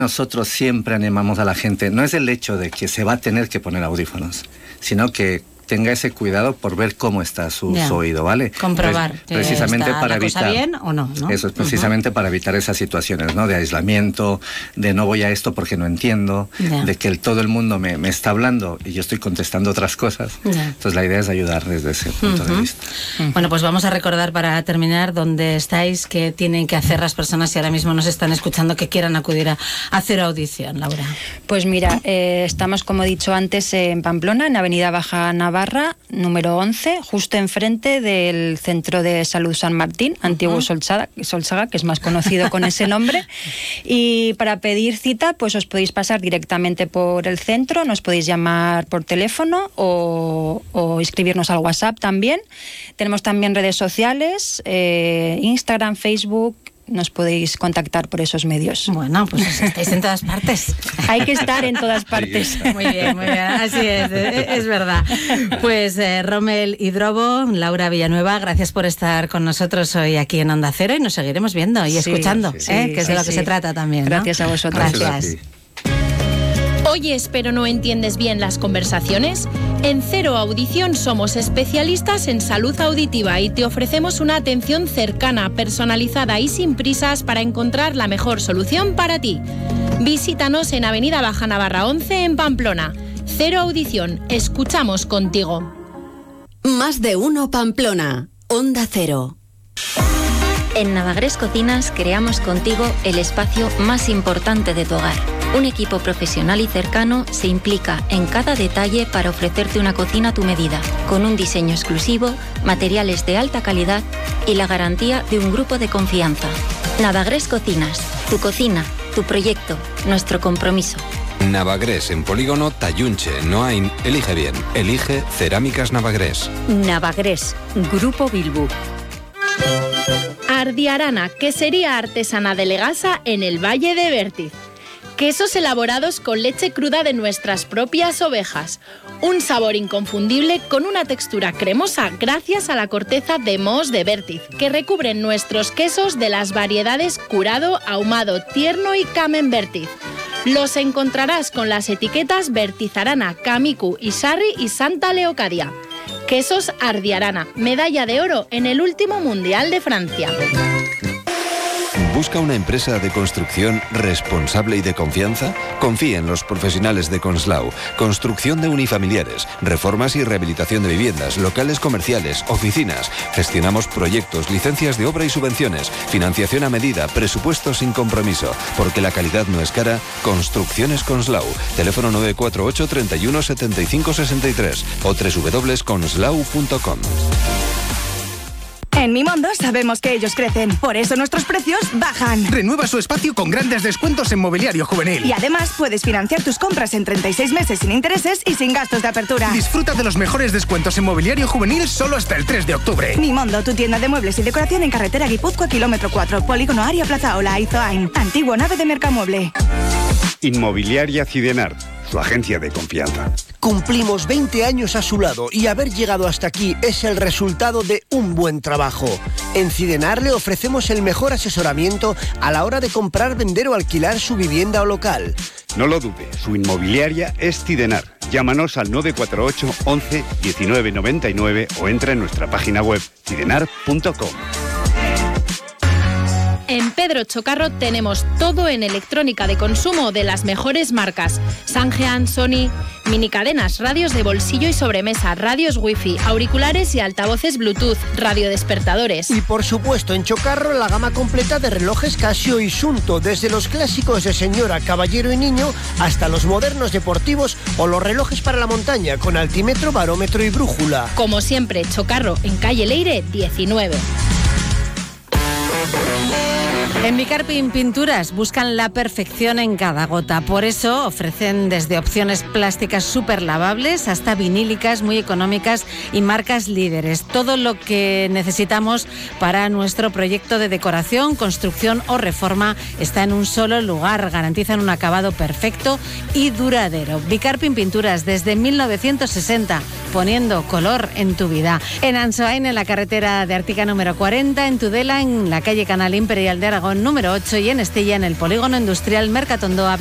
Nosotros siempre animamos a la gente, no es el hecho de que se va a tener que poner audífonos, sino que tenga ese cuidado por ver cómo está su oído, ¿vale? Comprobar precisamente está para la cosa evitar bien o no, ¿no? Eso es precisamente para evitar esas situaciones, ¿no? De aislamiento, de no voy a esto porque no entiendo, de que todo el mundo me está hablando y yo estoy contestando otras cosas. Entonces la idea es ayudar desde ese punto de vista. Bueno, pues vamos a recordar para terminar dónde estáis, qué tienen que hacer las personas si ahora mismo nos están escuchando que quieran acudir a Cero Audición, Laura. Pues mira, estamos, como he dicho antes, en Pamplona, en Avenida Baja Navarra, número 11, justo enfrente del Centro de Salud San Martín, antiguo Solchaga, que es más conocido con ese nombre. Y para pedir cita, pues os podéis pasar directamente por el centro, nos podéis llamar por teléfono o escribirnos al WhatsApp también. Tenemos también redes sociales, Instagram, Facebook. Nos podéis contactar por esos medios. Bueno, pues estáis en todas partes. Hay que estar en todas partes. Muy bien, así es verdad. Pues Rommel Hidrobo, Laura Villanueva, gracias por estar con nosotros hoy aquí en Onda Cero y nos seguiremos viendo y escuchando, que es de lo que se trata también, ¿no? Gracias a vosotros. Gracias. ¿Oyes pero no entiendes bien las conversaciones? En Cero Audición somos especialistas en salud auditiva y te ofrecemos una atención cercana, personalizada y sin prisas para encontrar la mejor solución para ti. Visítanos en Avenida Baja Navarra 11 en Pamplona. Cero Audición, escuchamos contigo. Más de uno Pamplona, Onda Cero. En Navagrés Cocinas creamos contigo el espacio más importante de tu hogar. Un equipo profesional y cercano se implica en cada detalle para ofrecerte una cocina a tu medida, con un diseño exclusivo, materiales de alta calidad y la garantía de un grupo de confianza. Navagrés Cocinas, tu cocina, tu proyecto, nuestro compromiso. Navagrés en Polígono Tayunche, Noain. Elige bien. Elige Cerámicas Navagrés. Navagrés, Grupo Bilbu. Ardiarana, quesería artesana de Legasa en el Valle de Vértiz. Quesos elaborados con leche cruda de nuestras propias ovejas. Un sabor inconfundible con una textura cremosa gracias a la corteza de mohos de Vértiz, que recubren nuestros quesos de las variedades curado, ahumado, tierno y camembert. Los encontrarás con las etiquetas Vertizarana, Camicu, Isarri y Santa Leocadia. Quesos Ardiarana, medalla de oro en el último Mundial de Francia. ¿Busca una empresa de construcción responsable y de confianza? Confía en los profesionales de Conslau. Construcción de unifamiliares, reformas y rehabilitación de viviendas, locales comerciales, oficinas. Gestionamos proyectos, licencias de obra y subvenciones, financiación a medida, presupuestos sin compromiso. Porque la calidad no es cara, Construcciones Conslau. Teléfono 948 31 75 63 o www.conslau.com. En Mimondo sabemos que ellos crecen, por eso nuestros precios bajan. Renueva su espacio con grandes descuentos en mobiliario juvenil. Y además puedes financiar tus compras en 36 meses sin intereses y sin gastos de apertura. Disfruta de los mejores descuentos en mobiliario juvenil solo hasta el 3 de octubre. Mimondo, tu tienda de muebles y decoración en carretera Guipúzcoa, kilómetro 4, Polígono Aria Plaza Ola, Izoain. Antigua nave de Mercamueble. Inmobiliaria Cidenar, su agencia de confianza. Cumplimos 20 años a su lado y haber llegado hasta aquí es el resultado de un buen trabajo. En Cidenar le ofrecemos el mejor asesoramiento a la hora de comprar, vender o alquilar su vivienda o local. No lo dude, su inmobiliaria es Cidenar. Llámanos al 948 11 19 99 o entra en nuestra página web cidenar.com. En Pedro Chocarro tenemos todo en electrónica de consumo de las mejores marcas. Sangean, Sony, minicadenas, radios de bolsillo y sobremesa, radios wifi, auriculares y altavoces Bluetooth, radiodespertadores. Y por supuesto en Chocarro la gama completa de relojes Casio y Sunto, desde los clásicos de señora, caballero y niño hasta los modernos deportivos o los relojes para la montaña con altímetro, barómetro y brújula. Como siempre, Chocarro en calle Leire 19. En Bicarpin Pinturas buscan la perfección en cada gota. Por eso ofrecen desde opciones plásticas súper lavables hasta vinílicas muy económicas y marcas líderes. Todo lo que necesitamos para nuestro proyecto de decoración, construcción o reforma está en un solo lugar. Garantizan un acabado perfecto y duradero. Bicarpin Pinturas desde 1960, poniendo color en tu vida. En Ansoain, en la carretera de Artica número 40, en Tudela, en la calle Canal Imperial de Aragón, número 8 y en Estella, en el Polígono Industrial Mercatondo